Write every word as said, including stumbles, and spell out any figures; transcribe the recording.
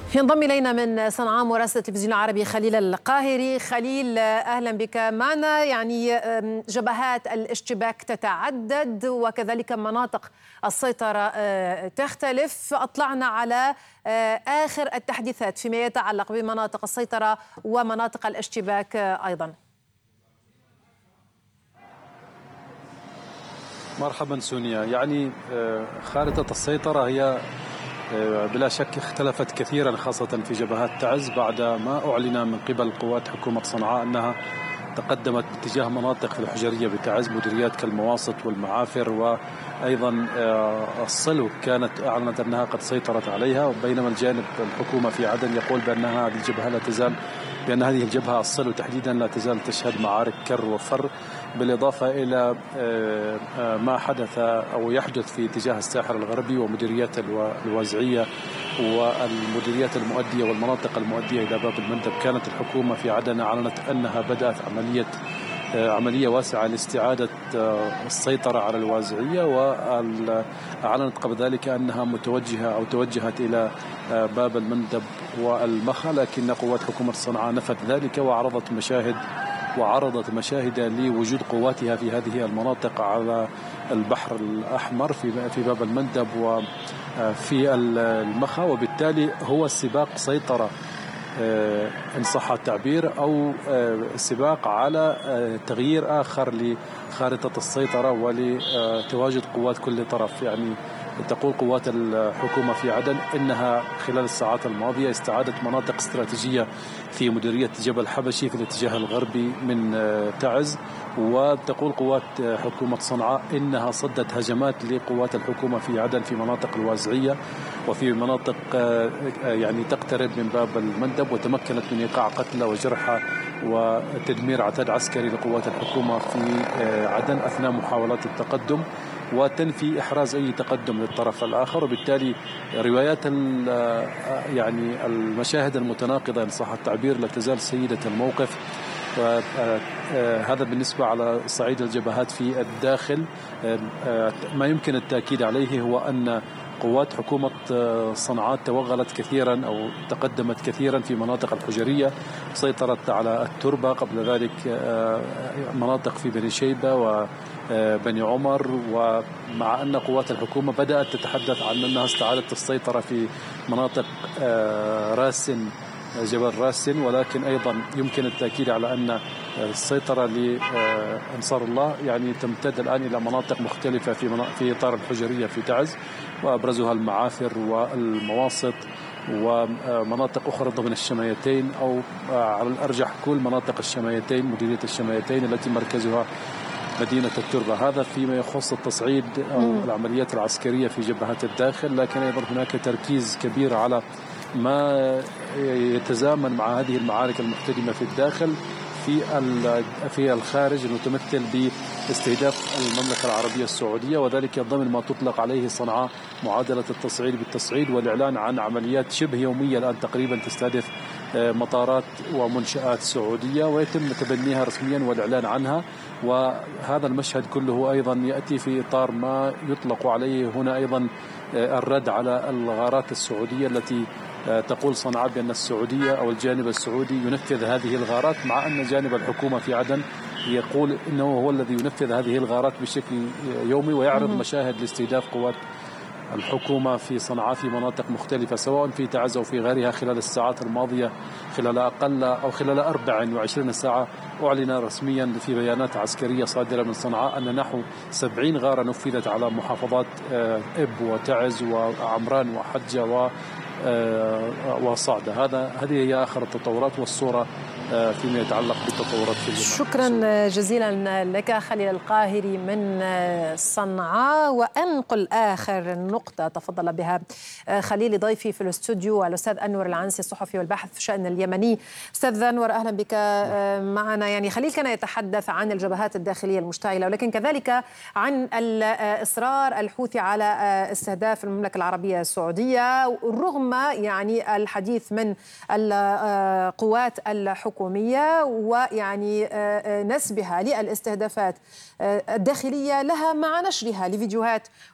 ينضم إلينا من صنعاء مراسل التلفزيون العربي خليل القاهري. خليل، أهلا بك معنا. يعني جبهات الاشتباك تتعدد وكذلك مناطق السيطرة تختلف. أطلعنا على آخر التحديثات فيما يتعلق بمناطق السيطرة ومناطق الاشتباك أيضا. مرحبا سونيا. يعني خارطة السيطرة هي بلا شك اختلفت كثيرا، خاصة في جبهات تعز بعد ما أعلن من قبل قوات حكومة صنعاء أنها تقدمت باتجاه مناطق في الحجرية بتعز، مديريات كالمواسط والمعافر، وأيضا الصلو كانت أعلنت أنها قد سيطرت عليها، بينما الجانب الحكومة في عدن يقول بأنها هذه الجبهة لا تزال بأن هذه الجبهة الصلو تحديدا لا تزال تشهد معارك كر وفر، بالإضافة إلى ما حدث أو يحدث في اتجاه الساحل الغربي ومديريات الوازعية والمديريات المؤدية والمناطق المؤدية إلى باب المندب. كانت الحكومة في عدن أعلنت أنها بدأت عملية عملية واسعة لاستعادة السيطرة على الوازعية، وأعلنت قبل ذلك أنها متوجهة أو توجهت إلى باب المندب والمخا، لكن قوات حكومة صنعاء نفت ذلك وعرضت مشاهد وعرضت مشاهد لوجود قواتها في هذه المناطق على البحر الأحمر في في باب المندب وفي المخا، وبالتالي هو سباق سيطرة إن صح التعبير، أو سباق على تغيير آخر لخارطة السيطرة ولتواجد قوات كل طرف. يعني تقول قوات الحكومة في عدن إنها خلال الساعات الماضية استعادت مناطق استراتيجية في مديرية جبل حبشي في الاتجاه الغربي من تعز، وتقول قوات حكومة صنعاء إنها صدت هجمات لقوات الحكومة في عدن في مناطق الوازعية وفي مناطق يعني تقترب من باب المندب، وتمكنت من إيقاع قتلى وجرحى وتدمير عتاد عسكري لقوات الحكومة في عدن أثناء محاولات التقدم، وتنفي إحراز أي تقدم للطرف الآخر. وبالتالي روايات يعني المشاهد المتناقضة إن صح التعبير لا تزال سيدة الموقف. هذا بالنسبة على صعيد الجبهات في الداخل. ما يمكن التأكيد عليه هو أن قوات حكومة صنعاء توغلت كثيرا أو تقدمت كثيرا في مناطق الحجرية، سيطرت على التربة، قبل ذلك مناطق في بني شيبة وبني عمر، ومع أن قوات الحكومة بدأت تتحدث عن أنها استعادت السيطرة في مناطق راسن جبل راسن، ولكن أيضا يمكن التأكيد على أن السيطرة لأنصار الله يعني تمتد الآن إلى مناطق مختلفة في في إطار الحجرية في تعز، وأبرزها المعافر والمواسط ومناطق أخرى ضمن الشمايتين، أو على الأرجح كل مناطق الشمايتين، مديرية الشمايتين التي مركزها مدينة التربة. هذا فيما يخص التصعيد أو العمليات العسكرية في جبهات الداخل، لكن أيضا هناك تركيز كبير على ما يتزامن مع هذه المعارك المحتدمة في الداخل في في الخارج، المتمثل باستهداف المملكة العربية السعودية، وذلك ضمن ما تطلق عليه صنعاء معادلة التصعيد بالتصعيد، والإعلان عن عمليات شبه يومية الآن تقريبا تستهدف مطارات ومنشآت سعودية ويتم تبنيها رسميا والإعلان عنها. وهذا المشهد كله أيضا يأتي في إطار ما يطلق عليه هنا أيضا الرد على الغارات السعودية التي تقول صنعاء بأن السعودية أو الجانب السعودي ينفذ هذه الغارات، مع أن جانب الحكومة في عدن يقول إنه هو الذي ينفذ هذه الغارات بشكل يومي، ويعرض مشاهد لاستهداف قوات الحكومة في صنعاء في مناطق مختلفة سواء في تعز أو في غيرها. خلال الساعات الماضية، خلال أقل أو خلال أربع وعشرين ساعة، أعلن رسميا في بيانات عسكرية صادرة من صنعاء أن نحو سبعين غارة نفذت على محافظات إب وتعز وعمران وحجة و وصعدة. هذا هذه هي آخر التطورات والصورة فيما يتعلق بالتطورات في الجبهة. شكرا جزيلا لك خليل القاهري من صنعاء. وأنقل آخر نقطة تفضل بها خليل ضيفي في الاستوديو الأستاذ أنور العنسي، الصحفي والباحث في الشأن اليمني. أستاذ أنور، أهلا بك معنا. يعني خليل كان يتحدث عن الجبهات الداخلية المشتعلة، ولكن كذلك عن الإصرار الحوثي على استهداف المملكة العربية السعودية رغم يعني الحديث من القوات الحكومية ويعني نسبها للاستهدافات الداخلية لها مع نشرها لفيديوهات